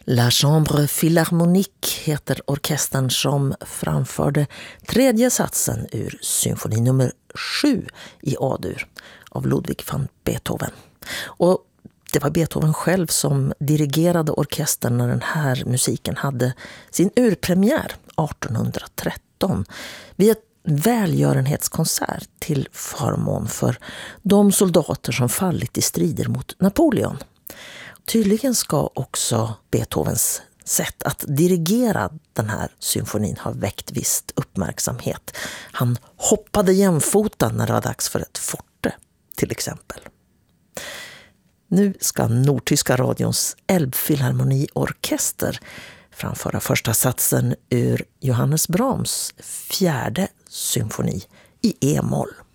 La Chambre Philharmonique heter orkestern som framförde tredje satsen ur symfoni nummer 7 i A-dur av Ludwig van Beethoven. Och det var Beethoven själv som dirigerade orkestern när den här musiken hade sin urpremiär 1813 vid ett välgörenhetskonsert till förmån för de soldater som fallit i strider mot Napoleon. Tydligen ska också Beethovens sätt att dirigera den här symfonin ha väckt visst uppmärksamhet. Han hoppade jämfota när det var dags för ett forte, till exempel. Nu ska Nordtyska radions Elbphilharmoniorkester framföra första satsen ur Johannes Brahms 4:e symfoni i E-moll.